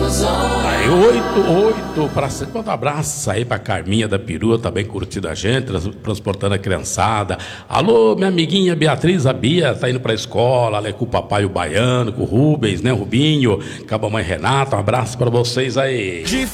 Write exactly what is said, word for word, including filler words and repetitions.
Aí, oito, oito, pra cima. Um abraço aí pra Carminha da Perua, também curtindo a gente, trans- transportando a criançada. Alô, minha amiguinha Beatriz, a Bia, tá indo pra escola, ela é com o papai, o Baiano, com o Rubens, né, Rubinho, com a mamãe Renata. Um abraço pra vocês aí.